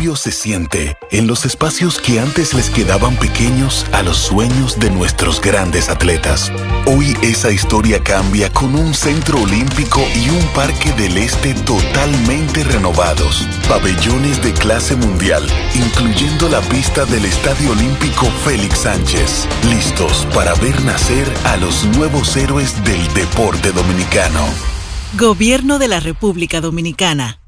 alivio se siente en los espacios que antes les quedaban pequeños a los sueños de nuestros grandes atletas. Hoy esa historia cambia con un centro olímpico y un parque del este totalmente renovados. Pabellones de clase mundial, incluyendo la pista del Estadio Olímpico Félix Sánchez. Listos para ver nacer a los nuevos héroes del deporte dominicano. Gobierno de la República Dominicana.